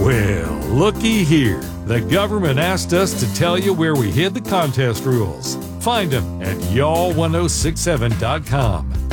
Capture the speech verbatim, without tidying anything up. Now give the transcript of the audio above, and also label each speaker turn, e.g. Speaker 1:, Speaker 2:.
Speaker 1: Well, looky here. The government asked us to tell you where we hid the contest rules. Find them at y'all ten sixty-seven dot com.